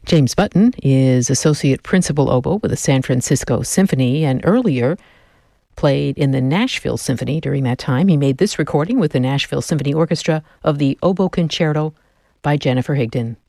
James Button is Associate Principal Oboe with the San Francisco Symphony and earlier played in the Nashville Symphony during that time. He made this recording with the Nashville Symphony Orchestra of the Oboe Concerto by Jennifer Higdon.